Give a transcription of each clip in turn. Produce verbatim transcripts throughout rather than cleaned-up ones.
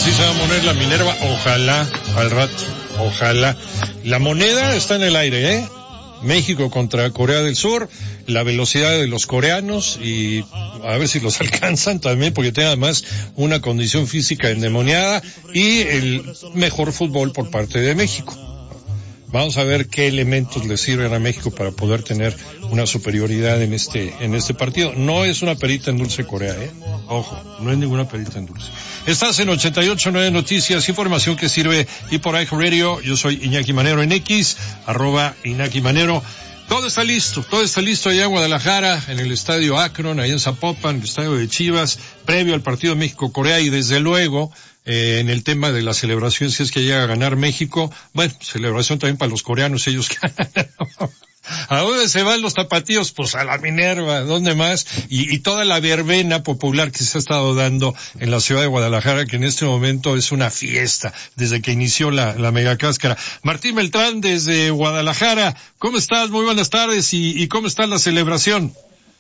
así se va a poner la Minerva, ojalá, al rato, ojalá. La moneda está en el aire, ¿eh? México contra Corea del Sur, la velocidad de los coreanos y a ver si los alcanzan también, porque tienen además una condición física endemoniada y el mejor fútbol por parte de México. Vamos a ver qué elementos le sirven a México para poder tener una superioridad en este en este partido. No es una perita en dulce Corea, ¿eh? Ojo, no es ninguna perita en dulce. Estás en ochenta y ocho punto nueve Noticias, información que sirve y por iHeartRadio. Yo soy Iñaki Manero en X, arroba Iñaki Manero. Todo está listo, todo está listo allá en Guadalajara, en el estadio Akron, allá en Zapopan, el estadio de Chivas, previo al partido México-Corea y desde luego eh, en el tema de la celebración, si es que llega a ganar México, bueno, celebración también para los coreanos, ellos ganan. ¿A dónde se van los tapatíos? Pues a la Minerva, ¿dónde más? Y, y toda la verbena popular que se ha estado dando en la ciudad de Guadalajara, que en este momento es una fiesta, desde que inició la, la megacáscara. Martín Beltrán, desde Guadalajara, ¿cómo estás? Muy buenas tardes, y, y ¿cómo está la celebración?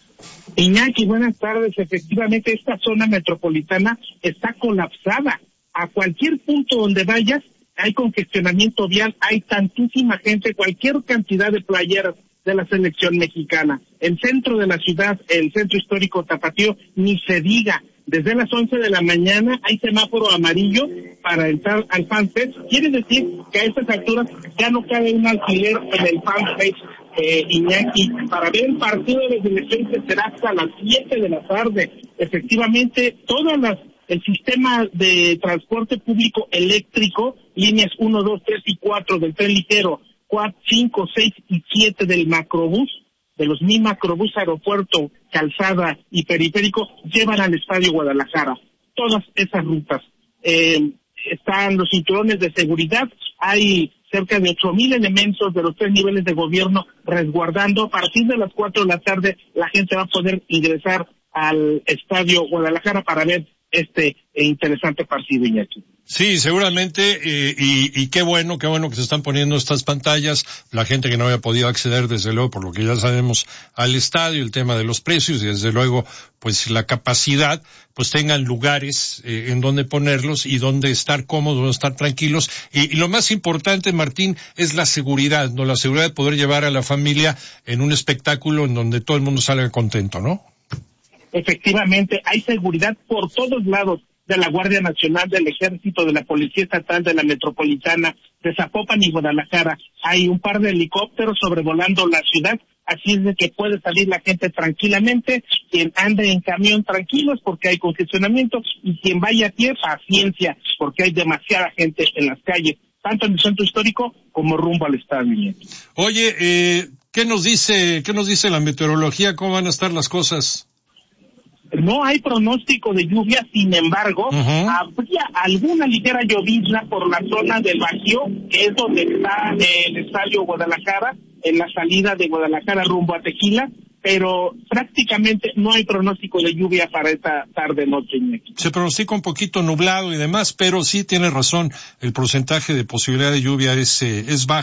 Iñaki, buenas tardes. Efectivamente, esta zona metropolitana está colapsada. A cualquier punto donde vayas, hay congestionamiento vial, hay tantísima gente, cualquier cantidad de playeras de la selección mexicana. El centro de la ciudad, el centro histórico Tapatío, ni se diga. Desde las once de la mañana hay semáforo amarillo para entrar al FanFest. Quiere decir que a estas alturas ya no cabe un alquiler en el FanFest, eh, Iñaki. Para ver el partido de la selección que será hasta las siete de la tarde. Efectivamente, todas las el sistema de transporte público eléctrico, líneas uno, dos, tres y cuatro del tren ligero, cuatro, cinco, seis y siete del macrobús, de los Mi Macrobús Aeropuerto, Calzada y Periférico, llevan al Estadio Guadalajara. Todas esas rutas. Eh, están los cinturones de seguridad, hay cerca de ocho mil elementos de los tres niveles de gobierno resguardando. A partir de las cuatro de la tarde la gente va a poder ingresar al Estadio Guadalajara para ver este eh, interesante partido, Iñaki. Sí, seguramente, eh, y, y qué bueno, qué bueno que se están poniendo estas pantallas, la gente que no había podido acceder, desde luego, por lo que ya sabemos, al estadio, el tema de los precios, y desde luego, pues la capacidad, pues tengan lugares eh, en donde ponerlos y donde estar cómodos, donde estar tranquilos, y, y lo más importante, Martín, es la seguridad, ¿no? La seguridad de poder llevar a la familia en un espectáculo en donde todo el mundo salga contento, ¿no? Efectivamente, hay seguridad por todos lados, de la Guardia Nacional, del Ejército, de la Policía Estatal, de la Metropolitana, de Zapopan y Guadalajara. Hay un par de helicópteros sobrevolando la ciudad, así es de que puede salir la gente tranquilamente, quien ande en camión tranquilos porque hay congestionamiento, y quien vaya a pie, paciencia, porque hay demasiada gente en las calles, tanto en el centro histórico como rumbo al estadio. Oye, eh, ¿qué nos dice, qué nos dice la meteorología? ¿Cómo van a estar las cosas? No hay pronóstico de lluvia, sin embargo, uh-huh. habría alguna ligera llovizna por la zona del Bajío, que es donde está el Estadio Guadalajara, en la salida de Guadalajara rumbo a Tequila, pero prácticamente no hay pronóstico de lluvia para esta tarde-noche. Se pronostica un poquito nublado y demás, pero sí tiene razón, el porcentaje de posibilidad de lluvia es, eh, es bajo.